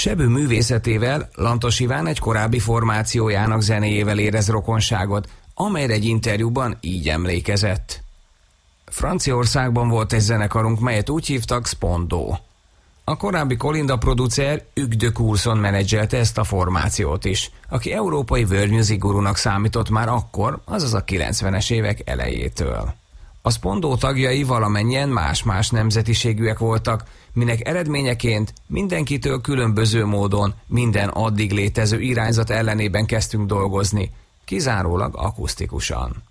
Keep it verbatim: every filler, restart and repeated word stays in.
Sebő művészetével Lantos Iván egy korábbi formációjának zenéjével érez rokonságot, amelyre egy interjúban így emlékezett. Franciaországban volt egy zenekarunk, melyet úgy hívtak Spondó. A korábbi Kolinda producer Hugues de Courson menedzselte ezt a formációt is, aki európai world music gurunak számított már akkor, azaz a kilencvenes évek elejétől. A Spondó tagjai valamennyien más-más nemzetiségűek voltak, minek eredményeként mindenkitől különböző módon minden addig létező irányzat ellenében kezdtünk dolgozni, kizárólag akusztikusan.